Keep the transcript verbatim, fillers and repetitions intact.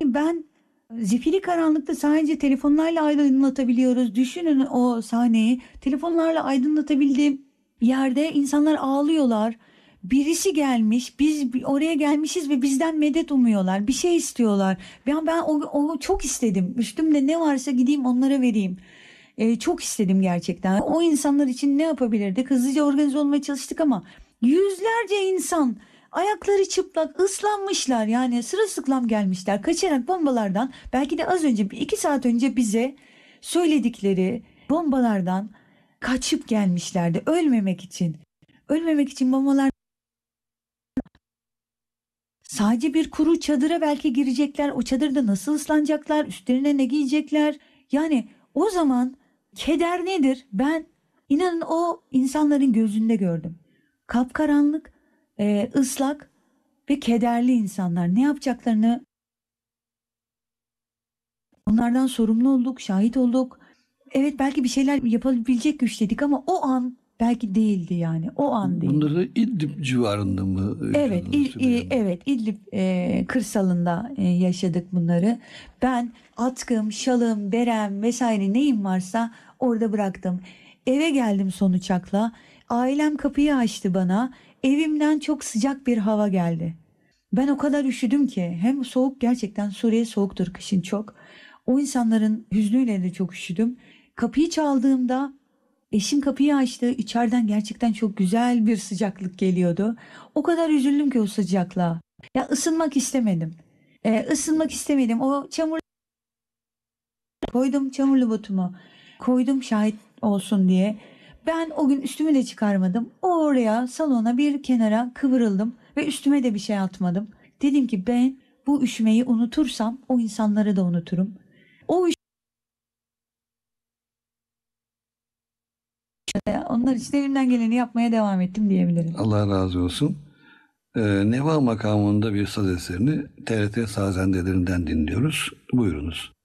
Yani ben zifiri karanlıkta sadece telefonlarla aydınlatabiliyoruz. Düşünün o sahneyi. Telefonlarla aydınlatabildiğim yerde insanlar ağlıyorlar. Birisi gelmiş, biz bi- oraya gelmişiz ve bizden medet umuyorlar. Bir şey istiyorlar. Ben ben o, o çok istedim. Üstümde ne varsa gideyim onlara vereyim. Ee, çok istedim gerçekten. O insanlar için ne yapabilirdik? Hızlıca organize olmaya çalıştık ama yüzlerce insan ayakları çıplak, ıslanmışlar. Yani sırılsıklam gelmişler. Kaçarak bombalardan belki de az önce bir iki saat önce bize söyledikleri bombalardan kaçıp gelmişlerdi. Ölmemek için. Ölmemek için bombalar sadece bir kuru çadıra belki girecekler. O çadırda nasıl ıslanacaklar? Üstlerine ne giyecekler? Yani o zaman keder nedir? Ben inanın o insanların gözünde gördüm. Kapkaranlık, e, ıslak ve kederli insanlar. Ne yapacaklarını onlardan sorumlu olduk, şahit olduk. Evet belki bir şeyler yapabilecek güçteydik ama o an belki değildi yani. O an değildi. Bunları İdlib civarında mı Evet, yaşadınız İ- İ- Süleyman? evet İdlib e, kırsalında e, yaşadık bunları. Ben atkım, şalım, berem vesaire neyim varsa orada bıraktım. Eve geldim son uçakla. Ailem kapıyı açtı bana. Evimden çok sıcak bir hava geldi. Ben o kadar üşüdüm ki hem soğuk gerçekten Suriye soğuktur kışın çok. O insanların hüznüyle de çok üşüdüm. Kapıyı çaldığımda eşim kapıyı açtı. İçeriden gerçekten çok güzel bir sıcaklık geliyordu. O kadar üzüldüm ki o sıcaklığa. Ya ısınmak istemedim. Ee, ısınmak istemedim. O çamur koydum çamurlu botumu. Koydum şahit olsun diye. Ben o gün üstümü de çıkarmadım. O oraya salona bir kenara kıvırıldım ve üstüme de bir şey atmadım. Dedim ki ben bu üşümeyi unutursam o insanları da unuturum. O üşüme onlar için elimden geleni yapmaya devam ettim diyebilirim. Allah razı olsun. Ee, Neva makamında bir saz eserini T R T Sazendelerinden dinliyoruz. Buyurunuz.